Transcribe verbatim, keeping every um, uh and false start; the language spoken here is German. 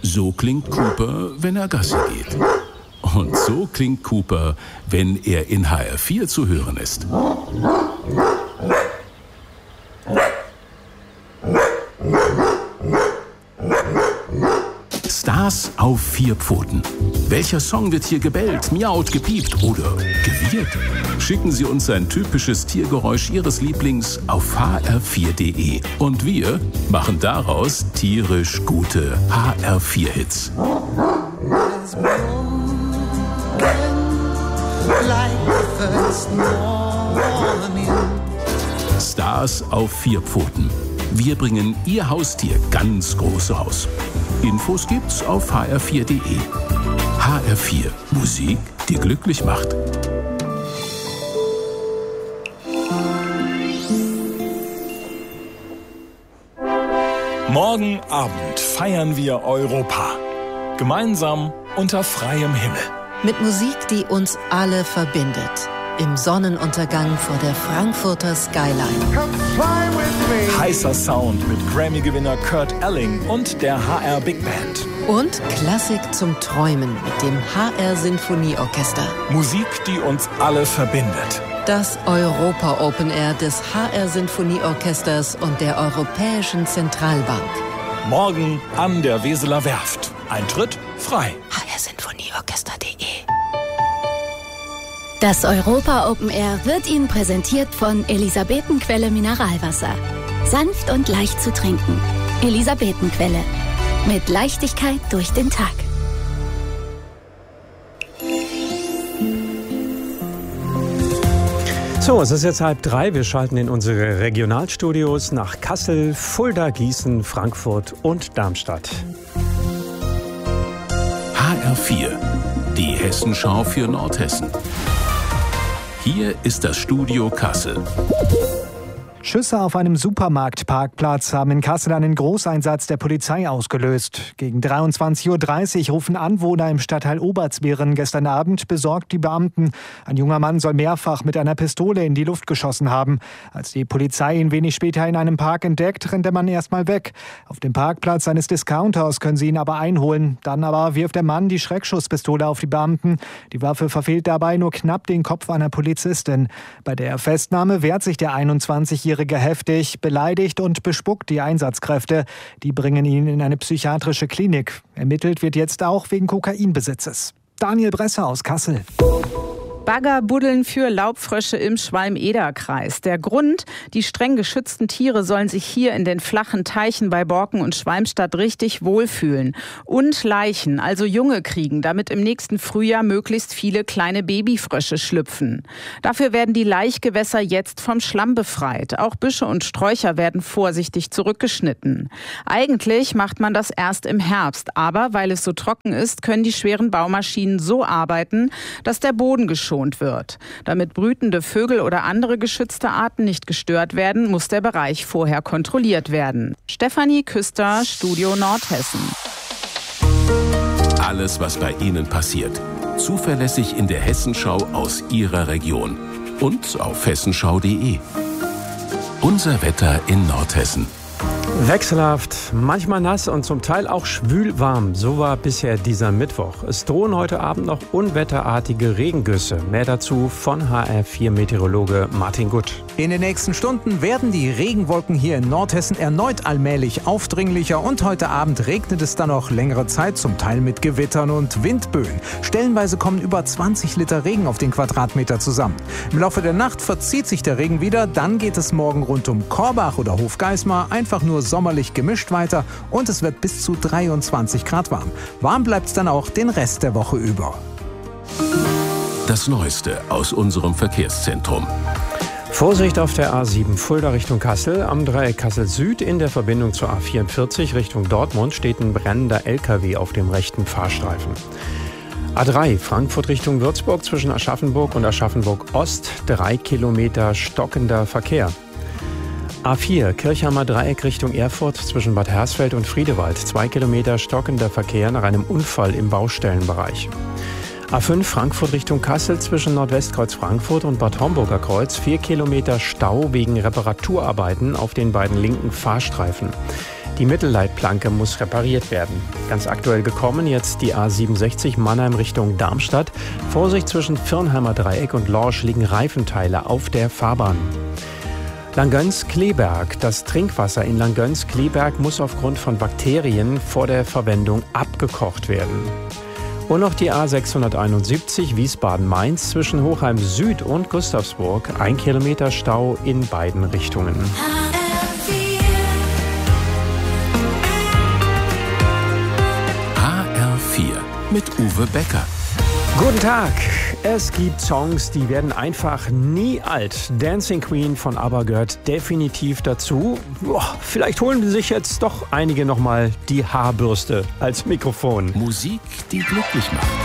So klingt Cooper, wenn er Gassi geht. Und so klingt Cooper, wenn er in H R vier zu hören ist. Stars auf vier Pfoten. Welcher Song wird hier gebellt, miaut, gepiept oder gewirrt? Schicken Sie uns ein typisches Tiergeräusch Ihres Lieblings auf h r vier punkt d e. Und wir machen daraus tierisch gute H R vier Hits. Stars auf vier Pfoten. Wir bringen Ihr Haustier ganz groß raus. Infos gibt's auf h r vier punkt d e. H R vier. Musik, die glücklich macht. Morgen Abend feiern wir Europa. Gemeinsam unter freiem Himmel. Mit Musik, die uns alle verbindet. Im Sonnenuntergang vor der Frankfurter Skyline. Heißer Sound mit Grammy-Gewinner Kurt Elling und der H R Big Band. Und Klassik zum Träumen mit dem H R Sinfonieorchester. Musik, die uns alle verbindet. Das Europa Open Air des H R Sinfonieorchesters und der Europäischen Zentralbank. Morgen an der Weseler Werft. Eintritt frei. h r sinfonieorchester punkt d e. Das Europa Open Air wird Ihnen präsentiert von Elisabetenquelle Mineralwasser. Sanft und leicht zu trinken. Elisabetenquelle. Mit Leichtigkeit durch den Tag. So, es ist jetzt halb drei. Wir schalten in unsere Regionalstudios nach Kassel, Fulda, Gießen, Frankfurt und Darmstadt. H R vier. Die Hessenschau für Nordhessen. Hier ist das Studio Kassel. Schüsse auf einem Supermarktparkplatz haben in Kassel einen Großeinsatz der Polizei ausgelöst. Gegen dreiundzwanzig Uhr dreißig rufen Anwohner im Stadtteil Obertsbeeren gestern Abend besorgt die Beamten. Ein junger Mann soll mehrfach mit einer Pistole in die Luft geschossen haben. Als die Polizei ihn wenig später in einem Park entdeckt, rennt der Mann erstmal weg. Auf dem Parkplatz eines Discounters können sie ihn aber einholen. Dann aber wirft der Mann die Schreckschusspistole auf die Beamten. Die Waffe verfehlt dabei nur knapp den Kopf einer Polizistin. Bei der Festnahme wehrt sich der einundzwanzigjährige heftig, beleidigt und bespuckt die Einsatzkräfte. Die bringen ihn in eine psychiatrische Klinik. Ermittelt wird jetzt auch wegen Kokainbesitzes. Daniel Bresser aus Kassel. Bagger buddeln für Laubfrösche im Schwalm-Eder-Kreis. Der Grund, die streng geschützten Tiere sollen sich hier in den flachen Teichen bei Borken und Schwalmstadt richtig wohlfühlen. Und Leichen, also Junge kriegen, damit im nächsten Frühjahr möglichst viele kleine Babyfrösche schlüpfen. Dafür werden die Laichgewässer jetzt vom Schlamm befreit. Auch Büsche und Sträucher werden vorsichtig zurückgeschnitten. Eigentlich macht man das erst im Herbst, aber weil es so trocken ist, können die schweren Baumaschinen so arbeiten, dass der Boden geschont wird. Damit brütende Vögel oder andere geschützte Arten nicht gestört werden, muss der Bereich vorher kontrolliert werden. Stefanie Küster, Studio Nordhessen. Alles, was bei Ihnen passiert. Zuverlässig in der Hessenschau aus Ihrer Region. Und auf hessenschau punkt de. Unser Wetter in Nordhessen. Wechselhaft, manchmal nass und zum Teil auch schwül warm. So war bisher dieser Mittwoch. Es drohen heute Abend noch unwetterartige Regengüsse. Mehr dazu von H R vier Meteorologe Martin Gutt. In den nächsten Stunden werden die Regenwolken hier in Nordhessen erneut allmählich aufdringlicher und heute Abend regnet es dann noch längere Zeit, zum Teil mit Gewittern und Windböen. Stellenweise kommen über zwanzig Liter Regen auf den Quadratmeter zusammen. Im Laufe der Nacht verzieht sich der Regen wieder, dann geht es morgen rund um Korbach oder Hofgeismar einfach nur sommerlich gemischt weiter und es wird bis zu dreiundzwanzig Grad warm. Warm bleibt es dann auch den Rest der Woche über. Das Neueste aus unserem Verkehrszentrum. Vorsicht auf der A sieben Fulda Richtung Kassel. Am Dreieck Kassel Süd in der Verbindung zur A vierundvierzig Richtung Dortmund steht ein brennender L K W auf dem rechten Fahrstreifen. A drei Frankfurt Richtung Würzburg zwischen Aschaffenburg und Aschaffenburg Ost. Drei Kilometer stockender Verkehr. A vier Kirchheimer Dreieck Richtung Erfurt zwischen Bad Hersfeld und Friedewald. Zwei Kilometer stockender Verkehr nach einem Unfall im Baustellenbereich. A fünf Frankfurt Richtung Kassel zwischen Nordwestkreuz Frankfurt und Bad Homburger Kreuz. Vier Kilometer Stau wegen Reparaturarbeiten auf den beiden linken Fahrstreifen. Die Mittelleitplanke muss repariert werden. Ganz aktuell gekommen jetzt die A siebenundsechzig Mannheim Richtung Darmstadt. Vorsicht, zwischen Firnheimer Dreieck und Lorsch liegen Reifenteile auf der Fahrbahn. Langgöns-Kleberg. Das Trinkwasser in Langgöns-Kleberg muss aufgrund von Bakterien vor der Verwendung abgekocht werden. Und noch die A sechshunderteinundsiebzig Wiesbaden-Mainz zwischen Hochheim Süd und Gustavsburg. Ein Kilometer Stau in beiden Richtungen. H R vier mit Uwe Becker. Guten Tag. Es gibt Songs, die werden einfach nie alt. Dancing Queen von ABBA gehört definitiv dazu. Boah, vielleicht holen sich jetzt doch einige nochmal die Haarbürste als Mikrofon. Musik, die glücklich macht.